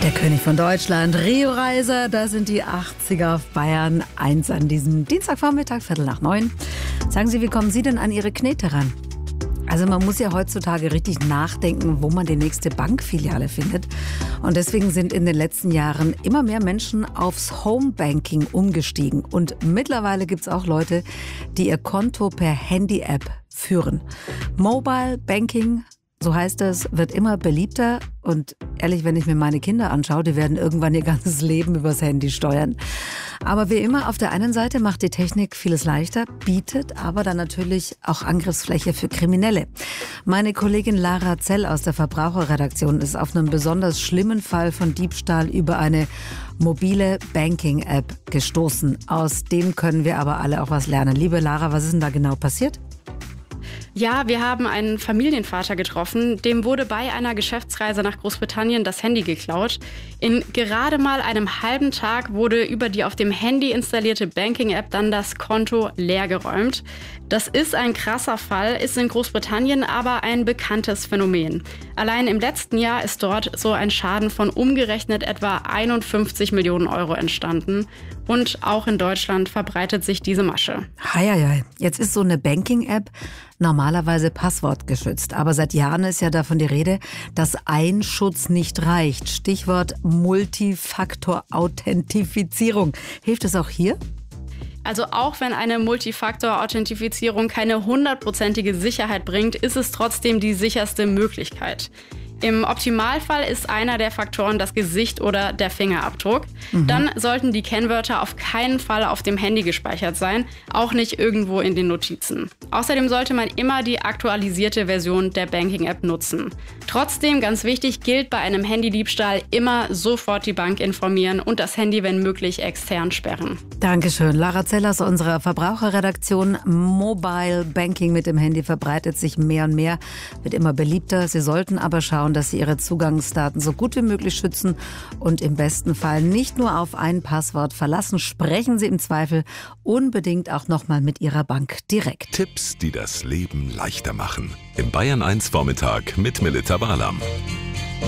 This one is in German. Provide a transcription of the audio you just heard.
Der König von Deutschland, Rio Reiser, da sind die 80er auf Bayern 1 an diesem Dienstagvormittag, 8:45. Sagen Sie, wie kommen Sie denn an Ihre Knete ran? Also man muss ja heutzutage richtig nachdenken, wo man die nächste Bankfiliale findet. Und deswegen sind in den letzten Jahren immer mehr Menschen aufs Homebanking umgestiegen. Und mittlerweile gibt es auch Leute, die ihr Konto per Handy-App führen. Mobile Banking, so heißt es, wird immer beliebter. Und ehrlich, wenn ich mir meine Kinder anschaue, die werden irgendwann ihr ganzes Leben übers Handy steuern. Aber wie immer, auf der einen Seite macht die Technik vieles leichter, bietet aber dann natürlich auch Angriffsfläche für Kriminelle. Meine Kollegin Lara Zell aus der Verbraucherredaktion ist auf einen besonders schlimmen Fall von Diebstahl über eine mobile Banking-App gestoßen. Aus dem können wir aber alle auch was lernen. Liebe Lara, was ist denn da genau passiert? Ja, wir haben einen Familienvater getroffen. Dem wurde bei einer Geschäftsreise nach Großbritannien das Handy geklaut. In gerade mal einem halben Tag wurde über die auf dem Handy installierte Banking-App dann das Konto leergeräumt. Das ist ein krasser Fall, ist in Großbritannien aber ein bekanntes Phänomen. Allein im letzten Jahr ist dort so ein Schaden von umgerechnet etwa 51 Millionen Euro entstanden. Und auch in Deutschland verbreitet sich diese Masche. Heieiei, jetzt ist so eine Banking-App normalerweise passwortgeschützt. Aber seit Jahren ist ja davon die Rede, dass ein Schutz nicht reicht. Stichwort Multifaktor-Authentifizierung. Hilft es auch hier? Also auch wenn eine Multifaktor-Authentifizierung keine 100%ige Sicherheit bringt, ist es trotzdem die sicherste Möglichkeit. Im Optimalfall ist einer der Faktoren das Gesicht oder der Fingerabdruck. Dann sollten die Kennwörter auf keinen Fall auf dem Handy gespeichert sein, auch nicht irgendwo in den Notizen. Außerdem sollte man immer die aktualisierte Version der Banking-App nutzen. Trotzdem, ganz wichtig, gilt bei einem Handydiebstahl immer sofort die Bank informieren und das Handy, wenn möglich, extern sperren. Dankeschön. Lara Zell aus unserer Verbraucherredaktion. Mobile Banking mit dem Handy verbreitet sich mehr und mehr, wird immer beliebter. Sie sollten aber schauen, dass Sie Ihre Zugangsdaten so gut wie möglich schützen und im besten Fall nicht nur auf ein Passwort verlassen. Sprechen Sie im Zweifel unbedingt auch nochmal mit Ihrer Bank direkt. Tipps, die das Leben leichter machen. Im Bayern 1 Vormittag mit Melita Barlam.